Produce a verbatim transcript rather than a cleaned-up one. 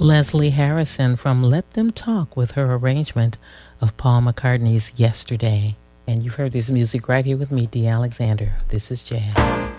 Leslie Harrison from Let Them Talk with her arrangement of Paul McCartney's Yesterday. And you've heard this music right here with me, Dee Alexander. This is Jazz.